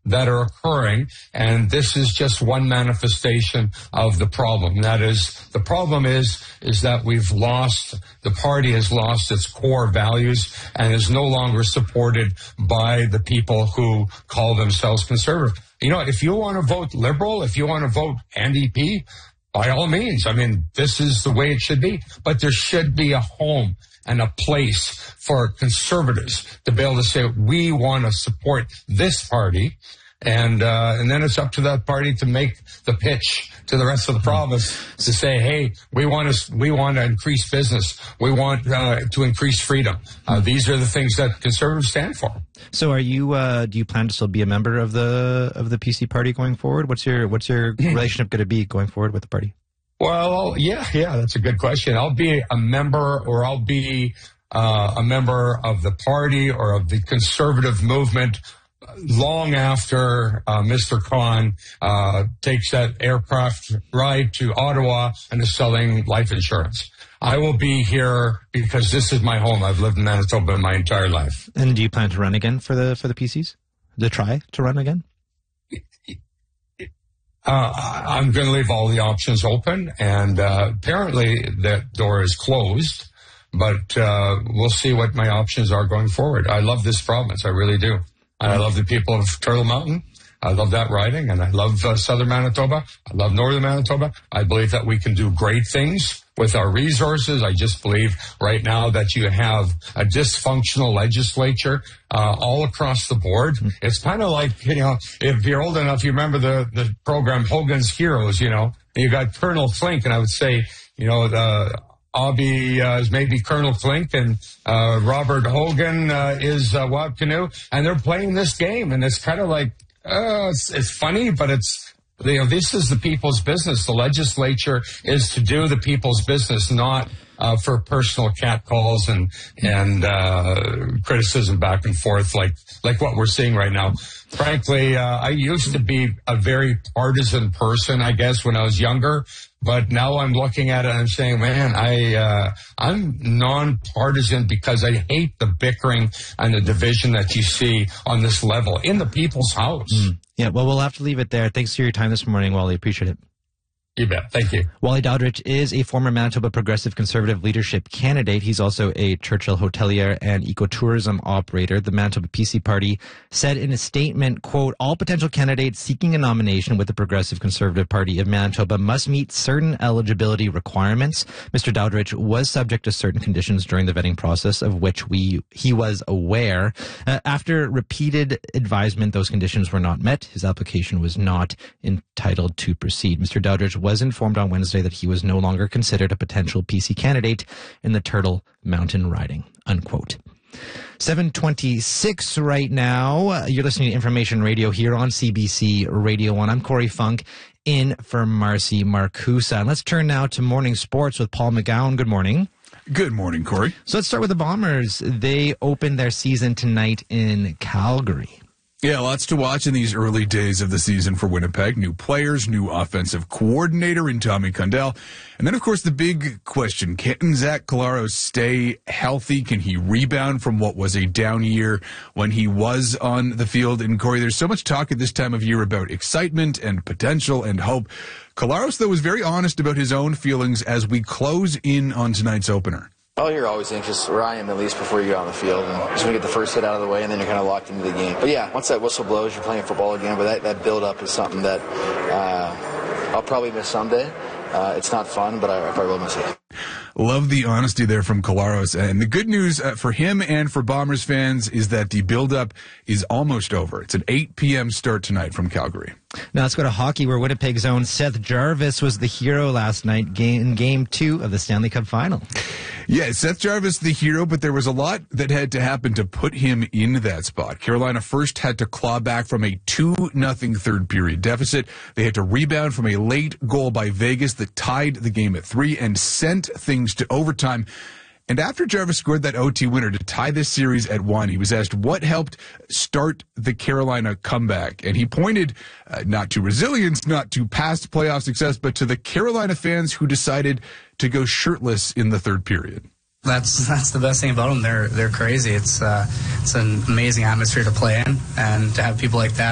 that are occurring, and this is just one manifestation of the problem. That is, the problem is that the party has lost its core values and is no longer supported by the people who call themselves conservative. You know, if you want to vote Liberal, if you want to vote NDP, by all means. I mean, this is the way it should be. But there should be a home and a place for conservatives to be able to say, we want to support this party. And then it's up to that party to make the pitch to the rest of the province to say, hey, we want to increase business. We want to increase freedom. These are the things that conservatives stand for. So are you, do you plan to still be a member of the PC party going forward? What's your relationship going to be going forward with the party? Well, yeah, that's a good question. I'll be a member, or I'll be a member of the party or of the conservative movement long after Mr. Khan takes that aircraft ride to Ottawa and is selling life insurance. I will be here because this is my home. I've lived in Manitoba my entire life. And do you plan to run again for the PCs? To try to run again? I'm going to leave all the options open, and apparently that door is closed, but we'll see what my options are going forward. I love this province. I really do. And I love the people of Turtle Mountain. I love that riding, and I love southern Manitoba. I love northern Manitoba. I believe that we can do great things with our resources. I just believe right now that you have a dysfunctional legislature all across the board. It's kind of like, if you're old enough, you remember the program Hogan's Heroes, you got Colonel Flink, and I would say, Abby is maybe Colonel Flink, and Robert Hogan is Wab Canoe, and they're playing this game, and it's kind of like, it's funny, but this is the people's business. The legislature is to do the people's business, not for personal catcalls and criticism back and forth like what we're seeing right now. Frankly, I used to be a very partisan person, I guess, when I was younger. But now I'm looking at it and I'm saying, man, I'm nonpartisan because I hate the bickering and the division that you see on this level in the people's house. Yeah, well, we'll have to leave it there. Thanks for your time this morning, Wally. Appreciate it. You bet. Thank you. Wally Dowdrich is a former Manitoba Progressive Conservative leadership candidate. He's also a Churchill hotelier and ecotourism operator. The Manitoba PC Party said in a statement, quote, all potential candidates seeking a nomination with the Progressive Conservative Party of Manitoba must meet certain eligibility requirements. Mr. Dowdrich was subject to certain conditions during the vetting process, of which he was aware. After repeated advisement, those conditions were not met. His application was not entitled to proceed. Mr. Dowdrich was informed on Wednesday that he was no longer considered a potential PC candidate in the Turtle Mountain riding, unquote. 7:26 right now. You're listening to Information Radio here on CBC Radio 1. I'm Corey Funk, in for Marcy Marcusa. And let's turn now to morning sports with Paul McGowan. Good morning. Good morning, Corey. So let's start with the Bombers. They open their season tonight in Calgary. Yeah, lots to watch in these early days of the season for Winnipeg. New players, new offensive coordinator in Tommy Condell. And then, of course, the big question, can Zach Collaros stay healthy? Can he rebound from what was a down year when he was on the field? And, Corey, there's so much talk at this time of year about excitement and potential and hope. Collaros, though, was very honest about his own feelings as we close in on tonight's opener. Oh, you're always anxious, or I am at least, before you get on the field. And just want to get the first hit out of the way, and then you're kind of locked into the game. But yeah, once that whistle blows, you're playing football again. But that build-up is something that I'll probably miss someday. It's not fun, but I probably will miss it. Love the honesty there from Collaros. And the good news for him and for Bombers fans is that the build-up is almost over. It's an 8 p.m. start tonight from Calgary. Now let's go to hockey, where Winnipeg's own Seth Jarvis was the hero last night in Game 2 of the Stanley Cup Final. Yeah, Seth Jarvis the hero, but there was a lot that had to happen to put him in that spot. Carolina first had to claw back from a 2-0 third period deficit. They had to rebound from a late goal by Vegas that tied the game at 3 and sent things to overtime. And after Jarvis scored that OT winner to tie this series at 1, he was asked what helped start the Carolina comeback. And he pointed not to resilience, not to past playoff success, but to the Carolina fans who decided to go shirtless in the third period. That's the best thing about them. They're crazy. It's an amazing atmosphere to play in, and to have people like that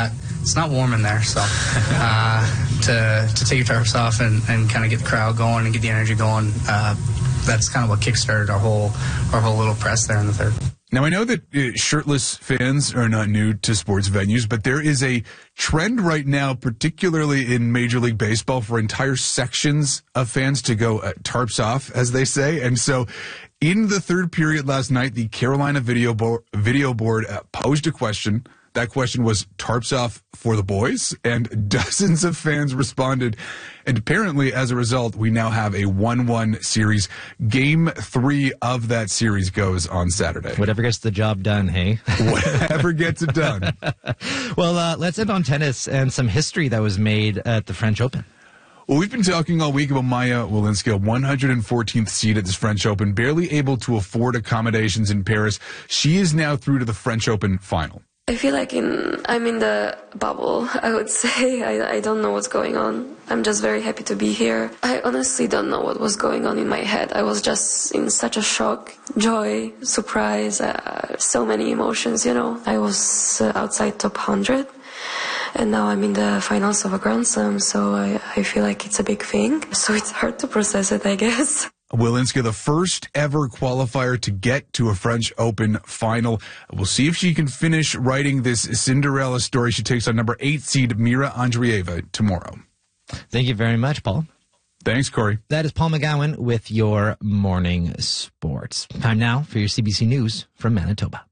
it's not warm in there. So to take your tarps off and kind of get the crowd going and get the energy going, that's kind of what kickstarted our whole little press there in the third. Now, I know that shirtless fans are not new to sports venues, but there is a trend right now, particularly in Major League Baseball, for entire sections of fans to go tarps off, as they say. And so in the third period last night, the Carolina video board posed a question. That question was tarps off for the boys, and dozens of fans responded. And apparently, as a result, we now have a 1-1 series. Game 3 of that series goes on Saturday. Whatever gets the job done, hey? Whatever gets it done. Well, let's end on tennis and some history that was made at the French Open. Well, we've been talking all week about Maya Walinska, 114th seed at this French Open, barely able to afford accommodations in Paris. She is now through to the French Open final. I feel like I'm in the bubble, I would say. I don't know what's going on. I'm just very happy to be here. I honestly don't know what was going on in my head. I was just in such a shock, joy, surprise, so many emotions, you know. I was outside top 100, and now I'm in the finals of a Grand Slam, so I feel like it's a big thing. So it's hard to process it, I guess. Walinska, the first ever qualifier to get to a French Open final. We'll see if she can finish writing this Cinderella story. She takes on number 8 seed Mira Andreeva tomorrow. Thank you very much, Paul. Thanks, Corey. That is Paul McGowan with your morning sports. Time now for your CBC News from Manitoba.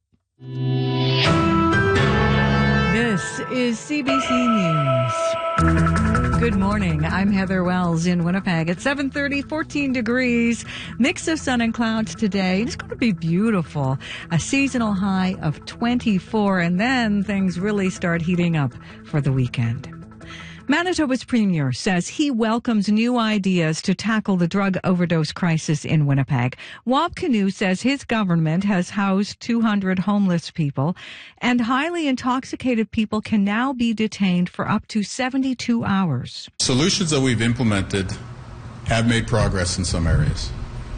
This is CBC News. Good morning. I'm Heather Wells in Winnipeg at 7:30, 14 degrees. Mix of sun and clouds today. It's going to be beautiful. A seasonal high of 24, and then things really start heating up for the weekend. Manitoba's premier says he welcomes new ideas to tackle the drug overdose crisis in Winnipeg. Wab Kinew says his government has housed 200 homeless people, and highly intoxicated people can now be detained for up to 72 hours. Solutions that we've implemented have made progress in some areas,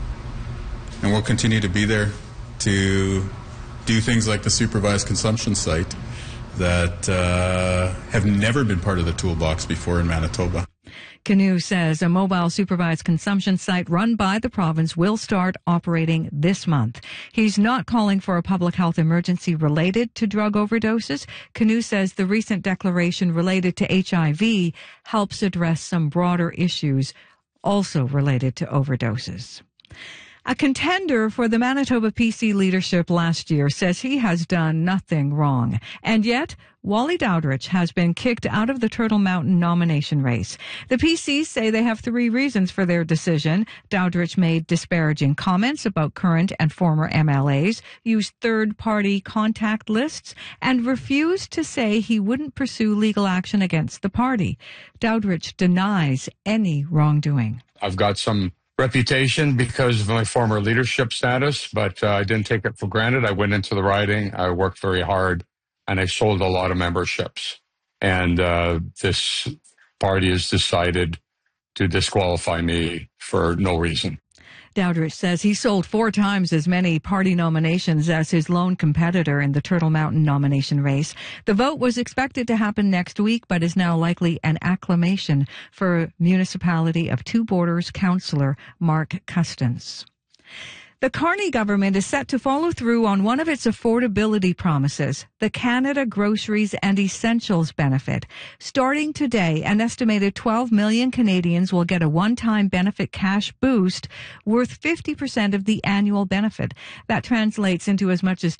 and we'll continue to be there to do things like the supervised consumption site that have never been part of the toolbox before in Manitoba. Kinew says a mobile supervised consumption site run by the province will start operating this month. He's not calling for a public health emergency related to drug overdoses. Kinew says the recent declaration related to HIV helps address some broader issues also related to overdoses. A contender for the Manitoba PC leadership last year says he has done nothing wrong. And yet, Wally Dowdrich has been kicked out of the Turtle Mountain nomination race. The PCs say they have 3 reasons for their decision. Dowdrich made disparaging comments about current and former MLAs, used third-party contact lists, and refused to say he wouldn't pursue legal action against the party. Dowdrich denies any wrongdoing. I've got some reputation because of my former leadership status, but I didn't take it for granted. I went into the riding, I worked very hard, and I sold a lot of memberships. And this party has decided to disqualify me for no reason. Dowdrich says he sold 4 times as many party nominations as his lone competitor in the Turtle Mountain nomination race. The vote was expected to happen next week, but is now likely an acclamation for Municipality of Two Borders councillor Mark Custance. The Carney government is set to follow through on one of its affordability promises, the Canada Groceries and Essentials benefit. Starting today, an estimated 12 million Canadians will get a one-time benefit cash boost worth 50% of the annual benefit. That translates into as much as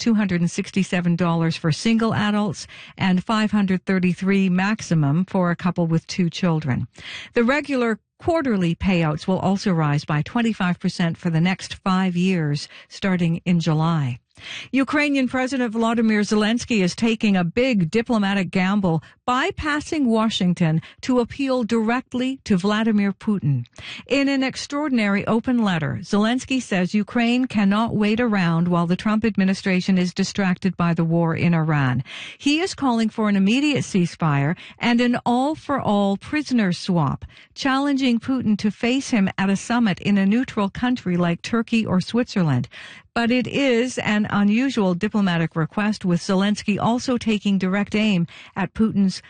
$267 for single adults and $533 maximum for a couple with 2 children. The regular quarterly payouts will also rise by 25% for the next 5 years, starting in July. Ukrainian President Volodymyr Zelensky is taking a big diplomatic gamble, bypassing Washington to appeal directly to Vladimir Putin. In an extraordinary open letter, Zelensky says Ukraine cannot wait around while the Trump administration is distracted by the war in Iran. He is calling for an immediate ceasefire and an all-for-all prisoner swap, challenging Putin to face him at a summit in a neutral country like Turkey or Switzerland. But it is an unusual diplomatic request, with Zelensky also taking direct aim at Putin's